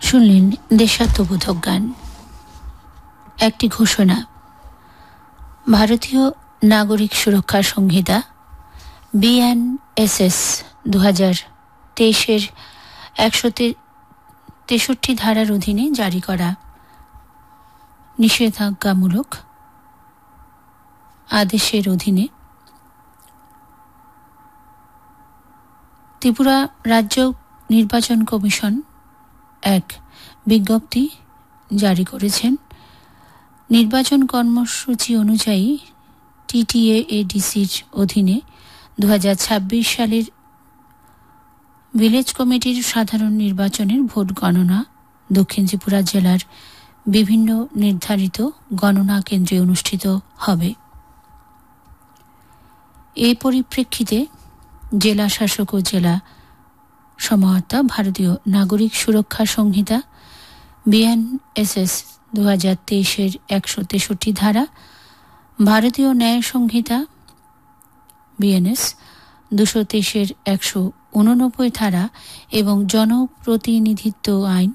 শুনলেন দেশাত্মবোধক গান। একটি ঘোষণা। ভারতীয় নাগরিক সুরক্ষা সংহিতা BNSS 2023 163 ধারার অধীনে জারি করা নিষেধাজ্ঞামূলক আদেশের অধীনে ত্রিপুরা রাজ্য নির্বাচন কমিশন এক বিজ্ঞপ্তি জারি করেছেন। নির্বাচন কর্মসূচি অনুযায়ী TTAADCর অধীনে 2026 সালের ভিলেজ কমিটির সাধারণ নির্বাচনের ভোট গণনা দক্ষিণ ত্রিপুরা জেলার বিভিন্ন নির্ধারিত গণনা কেন্দ্রে অনুষ্ঠিত হবে। এই পরিপ্রেক্ষিতে জেলা শাসক ও জেলা সমাহর্তা ভারতীয় নাগরিক সুরক্ষা সংহিতা BNSS 2023 163 ধারা, ভারতীয় ন্যায় সংহিতা BNS 223 189 ধারা এবং জনপ্রতিনিধিত্ব আইন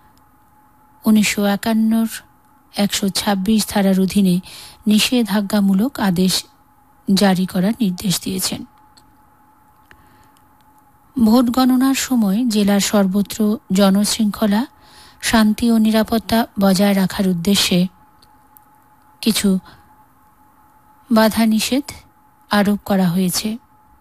1951 126 ধারার অধীনে নিষেধাজ্ঞামূলক আদেশ জারি করার নির্দেশ দিয়েছেন। ভোট গণনার সময় জেলার সর্বত্র জনশৃঙ্খলা, শান্তি ও নিরাপত্তা বজায় রাখার উদ্দেশ্যে কিছু বাধা নিষেধ আরোপ করা হয়েছে।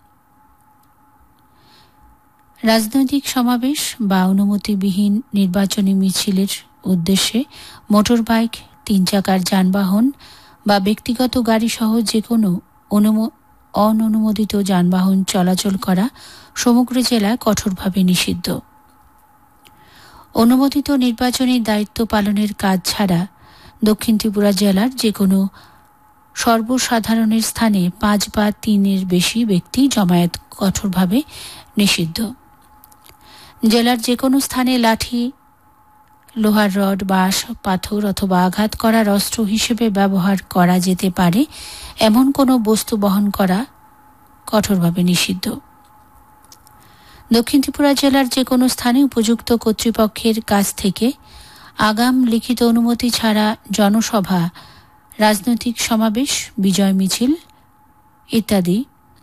রাজনৈতিক সমাবেশ বা অনুমতিবিহীন নির্বাচনী মিছিলের উদ্দেশ্যে মোটর বাইক, 3 চাকার যানবাহন বা ব্যক্তিগত গাড়ি সহ যে কোনো অননুমোদিত যানবাহন চলাচল করা সমগ্র জেলায় কঠোরভাবে নিষিদ্ধ। অনুমোদিত নির্বাচনী দায়িত্ব পালনের কাজ ছাড়া দক্ষিণ ত্রিপুরা জেলার যে কোনো সর্বসাধারণের স্থানে 5 বা 3-এর বেশি ব্যক্তি জমায়েত কঠোরভাবে নিষিদ্ধ। জেলার যে কোনো স্থানে লাঠি, লোহার রড, বাঁশ, পাথর অথবা আঘাত করার অস্ত্র হিসেবে ব্যবহার করা যেতে পারে এমন কোনো বস্তু বহন করা কঠোরভাবে নিষিদ্ধ। দক্ষিণ ত্রিপুরা জেলার যে কোনো স্থানে উপযুক্ত কর্তৃপক্ষের কাছ থেকে আগাম লিখিত অনুমতি ছাড়া জনসভা, রাজনৈতিক সমাবেশ, বিজয় মিছিল ইত্যাদি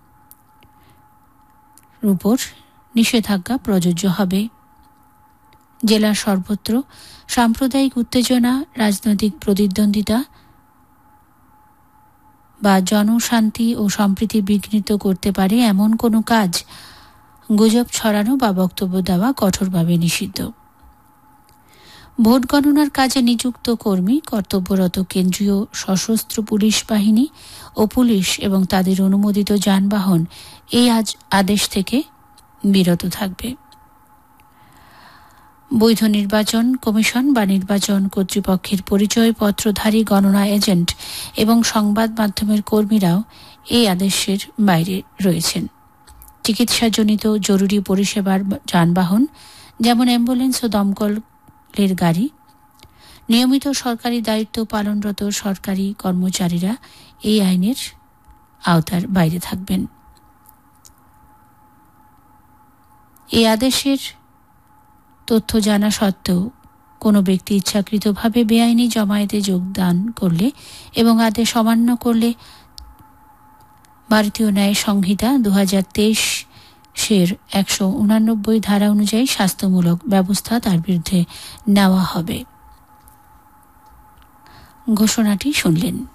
উপর নিষেধাজ্ঞা প্রযোজ্য হবে। জেলার সর্বত্র সাম্প্রদায়িক উত্তেজনা, রাজনৈতিক প্রতিদ্বন্দ্বিতা বা জনশান্তি ও সম্প্রীতি বিঘ্নিত করতে পারে এমন কোনো কাজ, গুজব ছড়ানো বা বক্তব্য দেওয়া কঠোরভাবে নিষিদ্ধ। ভোট গণনার কাজে নিযুক্ত কর্মী, কর্তব্যরত কেন্দ্রীয় সশস্ত্র পুলিশ বাহিনী ও পুলিশ এবং তাদের অনুমোদিত যানবাহন এই আদেশ থেকে বিরত থাকবে। বৈধ নির্বাচন কমিশন বা নির্বাচন কর্তৃপক্ষের পরিচয়পত্রধারী গণনা এজেন্ট এবং সংবাদ মাধ্যমের কর্মীরাও এই আদেশের বাইরে রয়েছেন। চিকিৎসাজনিত জরুরি পরিষেবার যানবাহন যেমন অ্যাম্বুলেন্স ও দমকলের গাড়ি, নিয়মিত সরকারি দায়িত্ব পালনরত সরকারি কর্মচারীরা এই আইনের আওতার বাইরে থাকবেন। এই আদেশের তথ্য জানা সত্ত্বেও কোনো ব্যক্তি ইচ্ছাকৃতভাবে বেআইনি জমায়েতে যোগদান করলে এবং আদেশ অমান্য করলে ভারতীয় ন্যায় সংহিতা 2023 189 ধারা অনুযায়ী শাস্তিমূলক ব্যবস্থা তার বিরুদ্ধে নেওয়া হবে। ঘোষণাটি শুনলেন।